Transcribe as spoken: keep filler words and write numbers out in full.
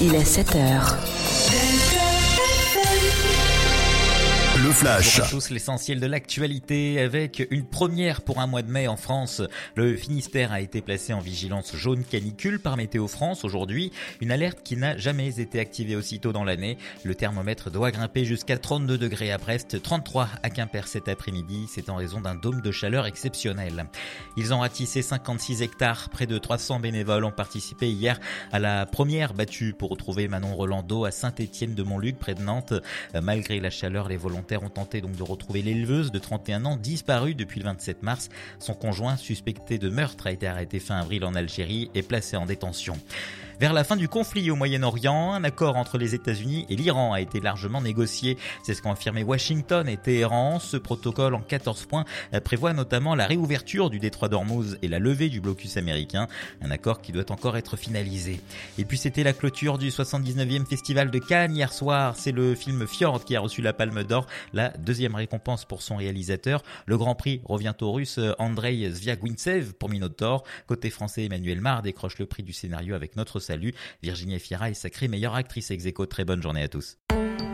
Il est sept heures. Le Flash. Bonjour à tous, l'essentiel de l'actualité avec une première pour un mois de mai en France. Le Finistère a été placé en vigilance jaune canicule par Météo France aujourd'hui. Une alerte qui n'a jamais été activée aussitôt dans l'année. Le thermomètre doit grimper jusqu'à trente-deux degrés à Brest, trente-trois à Quimper cet après-midi. C'est en raison d'un dôme de chaleur exceptionnel. Ils ont ratissé cinquante-six hectares. Près de trois cents bénévoles ont participé hier à la première battue pour retrouver Manon Rolando à Saint-Étienne-de-Montluc près de Nantes. Malgré la chaleur, les volontaires ont tenté donc de retrouver l'éleveuse de trente et un ans disparue depuis le vingt-sept mars. Son conjoint suspecté de meurtre a été arrêté fin avril en Algérie et placé en détention. Vers la fin du conflit au Moyen-Orient, un accord entre les États-Unis et l'Iran a été largement négocié. C'est ce qu'ont affirmé Washington et Téhéran. Ce protocole en quatorze points prévoit notamment la réouverture du détroit d'Ormuz et la levée du blocus américain. Un accord qui doit encore être finalisé. Et puis c'était la clôture du soixante-dix-neuvième Festival de Cannes hier soir. C'est le film Fjord qui a reçu la Palme d'Or, la deuxième récompense pour son réalisateur. Le Grand Prix revient au Russe Andrei Zviagintsev pour Minotaur. Côté français, Emmanuelle Mar décroche le prix du scénario avec Notre Salut. Virginie Efira est sacrée meilleure actrice ex aequo. Très bonne journée à tous.